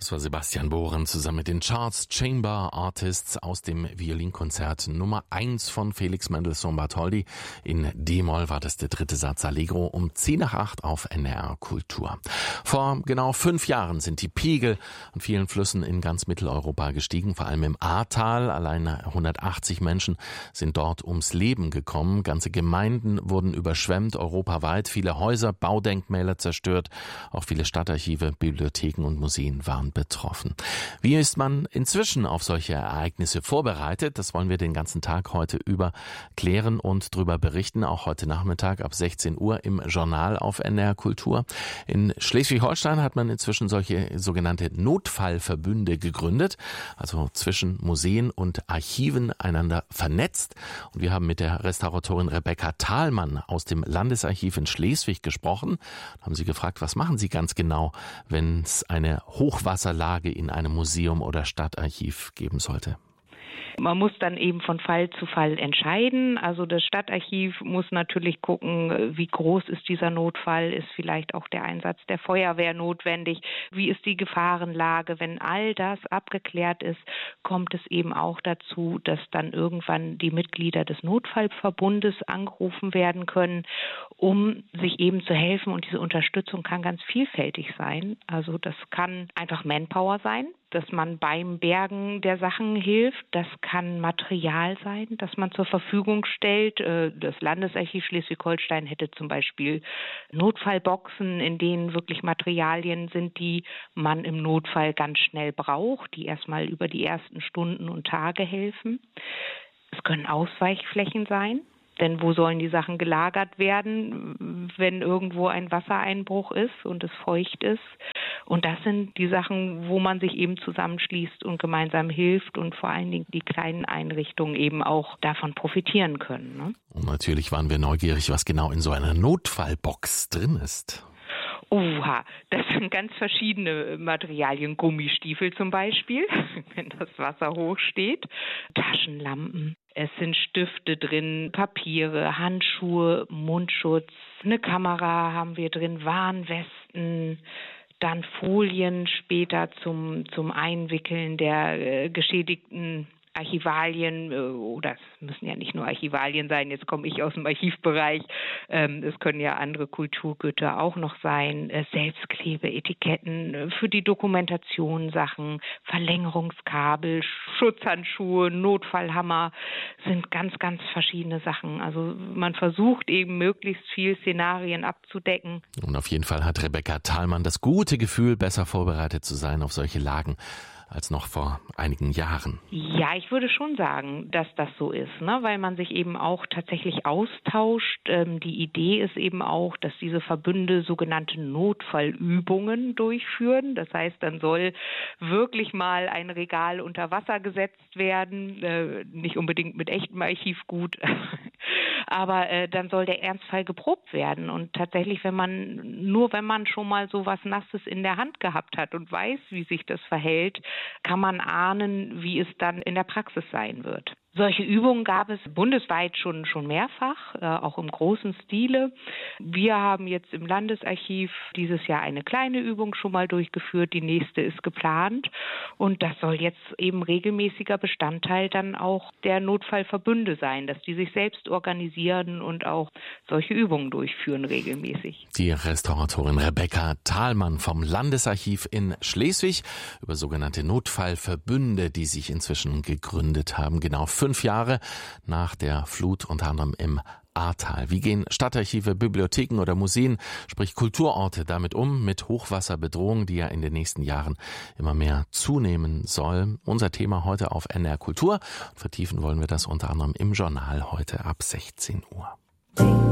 Das war Sebastian Bohren zusammen mit den Charles Chamber Artists aus dem Violinkonzert Nummer 1 von Felix Mendelssohn Bartholdy. In D-Moll war das der dritte Satz Allegro um 7:10 auf NDR Kultur. Vor genau 5 Jahren sind die Pegel an vielen Flüssen in ganz Mitteleuropa gestiegen, vor allem im Ahrtal. Allein 180 Menschen sind dort ums Leben gekommen. Ganze Gemeinden wurden überschwemmt, europaweit. Viele Häuser, Baudenkmäler zerstört. Auch viele Stadtarchive, Bibliotheken und Museen waren betroffen. Wie ist man inzwischen auf solche Ereignisse vorbereitet? Das wollen wir den ganzen Tag heute über klären und darüber berichten. Auch heute Nachmittag ab 16 Uhr im Journal auf NDR Kultur. In Schleswig-Holstein hat man inzwischen solche sogenannte Notfallverbünde gegründet, also zwischen Museen und Archiven einander vernetzt. Und wir haben mit der Restauratorin Rebecca Thalmann aus dem Landesarchiv in Schleswig gesprochen. Da haben sie gefragt, was machen Sie ganz genau, wenn es eine Hochwasserlage in einem Museum oder Stadtarchiv geben sollte? Man muss dann eben von Fall zu Fall entscheiden. Also das Stadtarchiv muss natürlich gucken, wie groß ist dieser Notfall, ist vielleicht auch der Einsatz der Feuerwehr notwendig, wie ist die Gefahrenlage. Wenn all das abgeklärt ist, kommt es eben auch dazu, dass dann irgendwann die Mitglieder des Notfallverbundes angerufen werden können, um sich eben zu helfen. Und diese Unterstützung kann ganz vielfältig sein. Also das kann einfach Manpower sein, dass man beim Bergen der Sachen hilft. Das kann Material sein, das man zur Verfügung stellt. Das Landesarchiv Schleswig-Holstein hätte zum Beispiel Notfallboxen, in denen wirklich Materialien sind, die man im Notfall ganz schnell braucht, die erstmal über die ersten Stunden und Tage helfen. Es können Ausweichflächen sein. Denn wo sollen die Sachen gelagert werden, wenn irgendwo ein Wassereinbruch ist und es feucht ist? Und das sind die Sachen, wo man sich eben zusammenschließt und gemeinsam hilft und vor allen Dingen die kleinen Einrichtungen eben auch davon profitieren können. Ne? Und natürlich waren wir neugierig, was genau in so einer Notfallbox drin ist. Oha, das sind ganz verschiedene Materialien. Gummistiefel zum Beispiel, wenn das Wasser hoch steht, Taschenlampen. Es sind Stifte drin, Papiere, Handschuhe, Mundschutz, eine Kamera haben wir drin, Warnwesten, dann Folien später zum Einwickeln der geschädigten Archivalien, oder es müssen ja nicht nur Archivalien sein, jetzt komme ich aus dem Archivbereich, es können ja andere Kulturgüter auch noch sein, Selbstklebeetiketten für die Dokumentation, Sachen, Verlängerungskabel, Schutzhandschuhe, Notfallhammer, sind ganz, ganz verschiedene Sachen. Also man versucht eben möglichst viel Szenarien abzudecken. Und auf jeden Fall hat Rebecca Thalmann das gute Gefühl, besser vorbereitet zu sein auf solche Lagen als noch vor einigen Jahren. Ja, ich würde schon sagen, dass das so ist, ne? Weil man sich eben auch tatsächlich austauscht. Die Idee ist eben auch, dass diese Verbünde sogenannte Notfallübungen durchführen. Das heißt, dann soll wirklich mal ein Regal unter Wasser gesetzt werden, nicht unbedingt mit echtem Archivgut, aber dann soll der Ernstfall geprobt werden. Und tatsächlich, wenn man schon mal so was Nasses in der Hand gehabt hat und weiß, wie sich das verhält, kann man ahnen, wie es dann in der Praxis sein wird. Solche Übungen gab es bundesweit schon mehrfach, auch im großen Stile. Wir haben jetzt im Landesarchiv dieses Jahr eine kleine Übung schon mal durchgeführt, die nächste ist geplant und das soll jetzt eben regelmäßiger Bestandteil dann auch der Notfallverbünde sein, dass die sich selbst organisieren und auch solche Übungen durchführen regelmäßig. Die Restauratorin Rebecca Thalmann vom Landesarchiv in Schleswig über sogenannte Notfallverbünde, die sich inzwischen gegründet haben, genau 5 Jahre nach der Flut, unter anderem im Ahrtal. Wie gehen Stadtarchive, Bibliotheken oder Museen, sprich Kulturorte, damit um, mit Hochwasserbedrohung, die ja in den nächsten Jahren immer mehr zunehmen soll? Unser Thema heute auf NDR Kultur. Vertiefen wollen wir das unter anderem im Journal heute ab 16 Uhr.